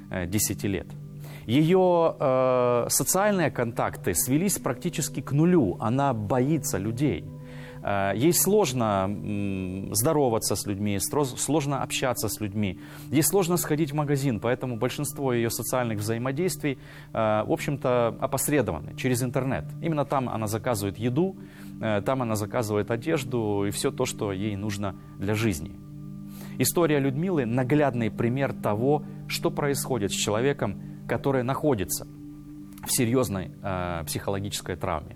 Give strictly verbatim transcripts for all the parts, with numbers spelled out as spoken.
десяти лет. Ее э, социальные контакты свелись практически к нулю. Она боится людей. Э, ей сложно м, здороваться с людьми, сложно общаться с людьми. Ей сложно сходить в магазин, поэтому большинство ее социальных взаимодействий, э, в общем-то, опосредованы через интернет. Именно там она заказывает еду, э, там она заказывает одежду и все то, что ей нужно для жизни. История Людмилы – наглядный пример того, что происходит с человеком, который находится в серьезной э, психологической травме.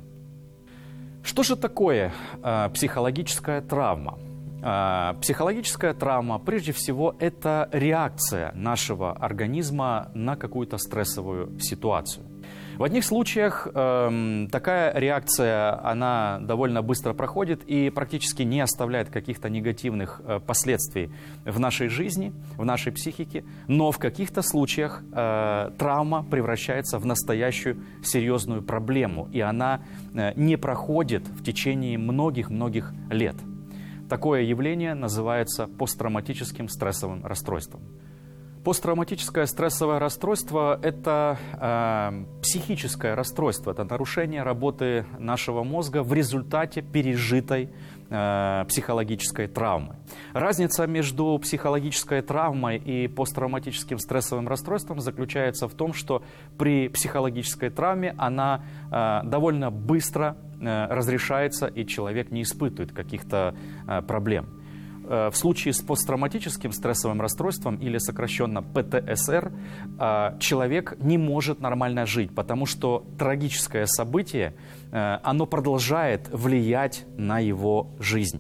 Что же такое э, психологическая травма? Э, психологическая травма, прежде всего, это реакция нашего организма на какую-то стрессовую ситуацию. В одних случаях э, такая реакция, она довольно быстро проходит и практически не оставляет каких-то негативных э, последствий в нашей жизни, в нашей психике, но в каких-то случаях э, травма превращается в настоящую серьезную проблему, и она э, не проходит в течение многих-многих лет. Такое явление называется посттравматическим стрессовым расстройством. Посттравматическое стрессовое расстройство – это э, психическое расстройство, это нарушение работы нашего мозга в результате пережитой э, психологической травмы. Разница между психологической травмой и посттравматическим стрессовым расстройством заключается в том, что при психологической травме она э, довольно быстро э, разрешается, и человек не испытывает каких-то э, проблем. В случае с посттравматическим стрессовым расстройством, или сокращенно пэ тэ эс эр, человек не может нормально жить, потому что трагическое событие, оно продолжает влиять на его жизнь.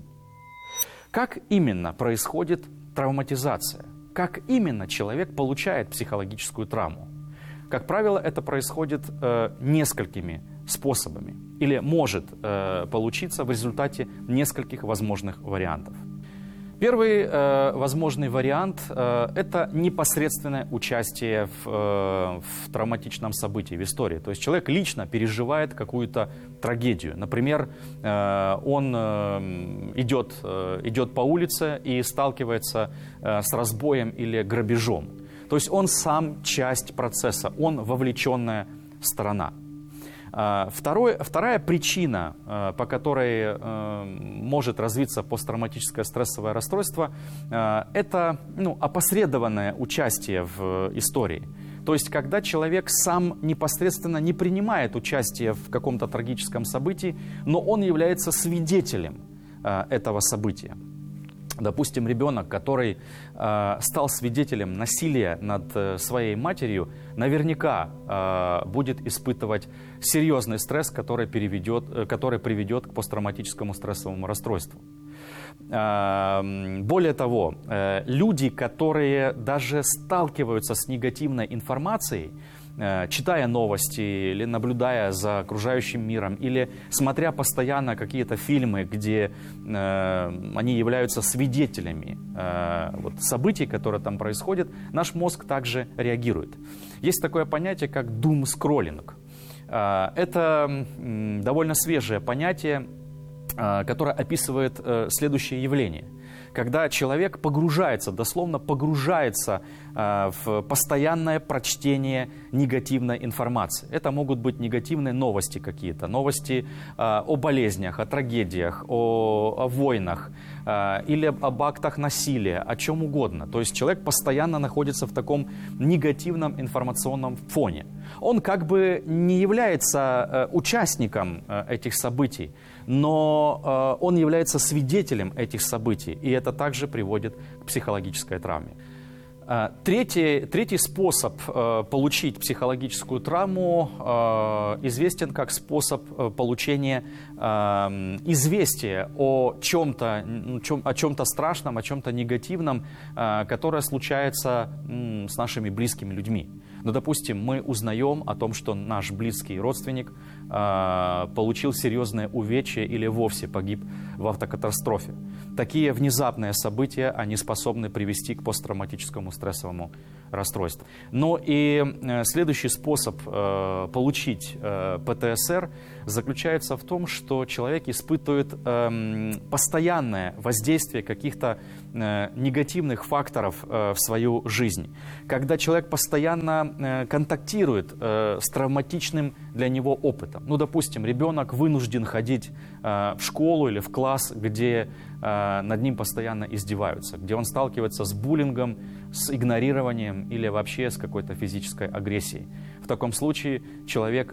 Как именно происходит травматизация? Как именно человек получает психологическую травму? Как правило, это происходит несколькими способами или может получиться в результате нескольких возможных вариантов. Первый э, возможный вариант э, – это непосредственное участие в, э, в травматичном событии, в истории. То есть человек лично переживает какую-то трагедию. Например, э, он э, идет, э, идет по улице и сталкивается э, с разбоем или грабежом. То есть он сам часть процесса, он вовлеченная сторона. Второй, вторая причина, по которой может развиться посттравматическое стрессовое расстройство, это ну, опосредованное участие в истории. То есть, когда человек сам непосредственно не принимает участие в каком-то трагическом событии, но он является свидетелем этого события. Допустим, ребенок, который э, стал свидетелем насилия над э, своей матерью, наверняка э, будет испытывать серьезный стресс, который, переведет, э, который приведет к посттравматическому стрессовому расстройству. Э, более того, э, люди, которые даже сталкиваются с негативной информацией, читая новости или наблюдая за окружающим миром, или смотря постоянно какие-то фильмы, где э, они являются свидетелями э, вот, событий, которые там происходят, наш мозг также реагирует. Есть такое понятие, как doom-scrolling. Э, это э, довольно свежее понятие, э, которое описывает э, следующее явление. Когда человек погружается, дословно погружается э, в постоянное прочтение негативной информации. Это могут быть негативные новости какие-то, новости э, о болезнях, о трагедиях, о, о войнах э, или об актах насилия, о чем угодно. То есть человек постоянно находится в таком негативном информационном фоне. Он как бы не является э, участником э, этих событий, но э, он является свидетелем этих событий, и это также приводит к психологической травме. Э, третий, третий способ э, получить психологическую травму э, известен как способ э, получения э, известия о чем-то, о чем-то страшном, о чем-то негативном, э, которое случается э, с нашими близкими людьми. Ну, допустим, мы узнаем о том, что наш близкий родственник э, получил серьезное увечье или вовсе погиб в автокатастрофе. Такие внезапные события, они способны привести к посттравматическому стрессовому расстройству. Но и э, следующий способ э, получить э, пэ тэ эс эр заключается в том, что человек испытывает э, постоянное воздействие каких-то э, негативных факторов э, в свою жизнь, когда человек постоянно э, контактирует э, с травматичным для него опытом. Ну, допустим, ребенок вынужден ходить э, в школу или в класс, где э, над ним постоянно издеваются, где он сталкивается с буллингом, с игнорированием или вообще с какой-то физической агрессией. В таком случае человек